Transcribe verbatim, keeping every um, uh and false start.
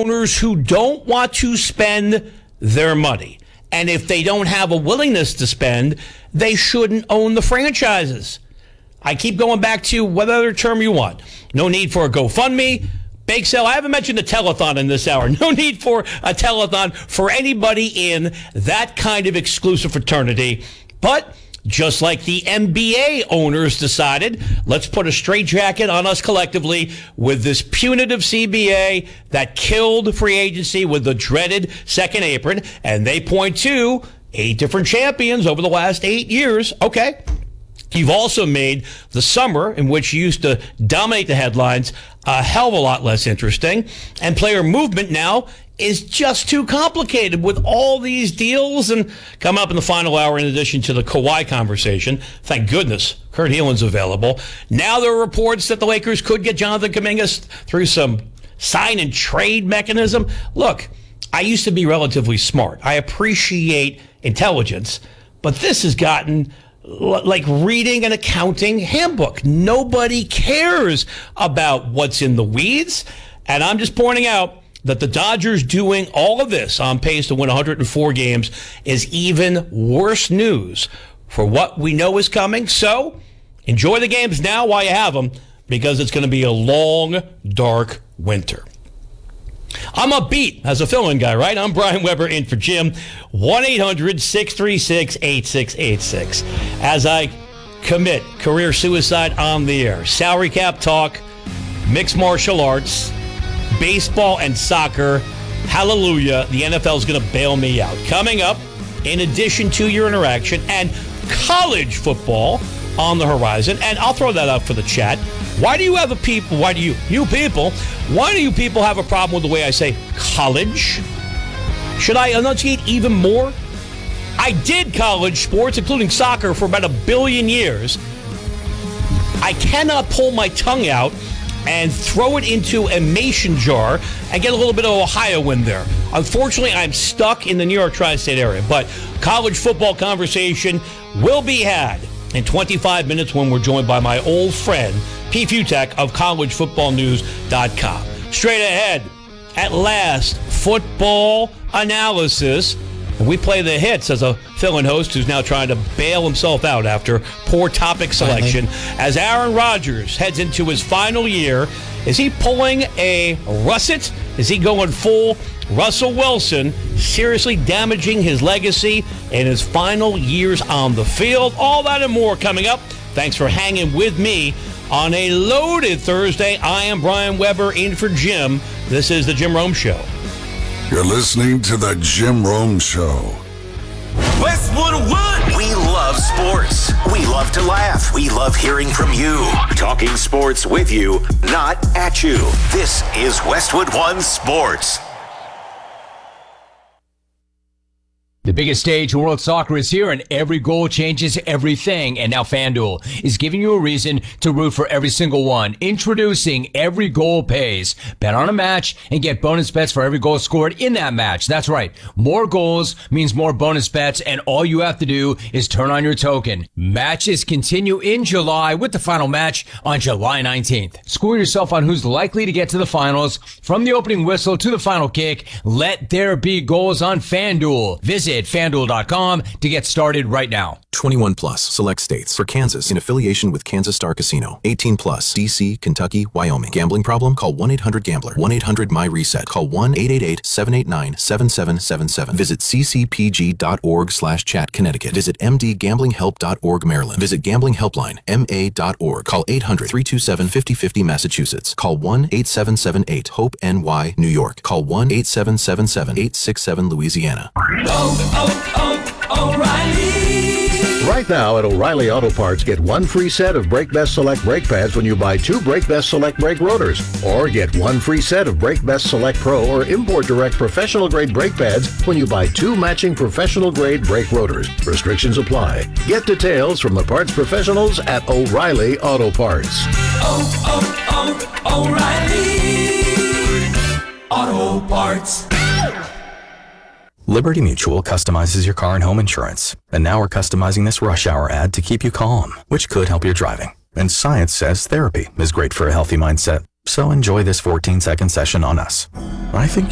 owners who don't want to spend their money. And if they don't have a willingness to spend, they shouldn't own the franchises. I keep going back to whatever term you want. No need for a GoFundMe, bake sale. I haven't mentioned a telethon in this hour. No need for a telethon for anybody in that kind of exclusive fraternity. But just like the N B A owners decided, let's put a straitjacket on us collectively with this punitive C B A that killed free agency with the dreaded second apron. And they point to eight different champions over the last eight years. Okay. You've also made the summer, in which you used to dominate the headlines, a hell of a lot less interesting. And player movement now is just too complicated with all these deals. And come up in the final hour, in addition to the Kawhi conversation, thank goodness Kurt Heelan's available. Now there are reports that the Lakers could get Jonathan Kuminga through some sign and trade mechanism. Look, I used to be relatively smart. I appreciate intelligence, but this has gotten like reading an accounting handbook. Nobody cares about what's in the weeds. And I'm just pointing out that the Dodgers doing all of this on pace to win one hundred four games is even worse news for what we know is coming. So enjoy the games now while you have them, because it's going to be a long, dark winter. I'm upbeat as a fill-in guy, right? I'm Brian Weber in for Jim. one eight hundred six three six eight six eight six. As I commit career suicide on the air, salary cap talk, mixed martial arts, baseball and soccer. Hallelujah. The N F L is going to bail me out. Coming up, in addition to your interaction, and college football on the horizon. And I'll throw that up for the chat. Why do you have a people, why do you, you people, why do you people have a problem with the way I say college? Should I enunciate even more? I did college sports, including soccer, for about a billion years. I cannot pull my tongue out and throw it into a mason jar and get a little bit of Ohio in there. Unfortunately, I'm stuck in the New York tri-state area, but college football conversation will be had in twenty-five minutes when we're joined by my old friend, P. Futek of college football news dot com. Straight ahead, at last, football analysis. We play the hits as a fill-in host who's now trying to bail himself out after poor topic selection. Finally. As Aaron Rodgers heads into his final year, is he pulling a russet? Is he going full Russell Wilson, seriously damaging his legacy in his final years on the field? All that and more coming up. Thanks for hanging with me on a loaded Thursday. I am Brian Weber in for Jim. This is the Jim Rome Show. You're listening to the Jim Rome Show. Westwood One. We love sports. We love to laugh. We love hearing from you. Talking sports with you, not at you. This is Westwood One Sports. The biggest stage in world soccer is here, and every goal changes everything. And now FanDuel is giving you a reason to root for every single one. Introducing Every Goal Pays. Bet on a match and get bonus bets for every goal scored in that match. That's right. More goals means more bonus bets, and all you have to do is turn on your token. Matches continue in July with the final match on July nineteenth. Score yourself on who's likely to get to the finals. From the opening whistle to the final kick, let there be goals on FanDuel. Visit FanDuel dot com to get started right now. twenty-one plus, select states. For Kansas, in affiliation with Kansas Star Casino. eighteen plus, D C, Kentucky, Wyoming. Gambling problem? Call one eight hundred gambler. one eight hundred my reset. Call one eight eight eight seven eight nine seven seven seven seven. Visit c c p g dot org slash chat Connecticut. Visit m d gambling help dot org Maryland. Visit Gambling Helpline, m a dot org. Call eight hundred three two seven five zero five zero Massachusetts. Call one eight seven seven eight hope N Y New York. Call one eight seven seven seven eight six seven Louisiana. Oh, oh, oh, O'Reilly. Right now at O'Reilly Auto Parts, get one free set of Brake Best Select brake pads when you buy two Brake Best Select brake rotors. Or get one free set of Brake Best Select Pro or Import Direct professional grade brake pads when you buy two matching professional grade brake rotors. Restrictions apply. Get details from the parts professionals at O'Reilly Auto Parts. Oh, oh, oh, O'Reilly Auto Parts. Liberty Mutual customizes your car and home insurance. And now we're customizing this rush hour ad to keep you calm, which could help your driving. And science says therapy is great for a healthy mindset. So enjoy this fourteen second session on us. I think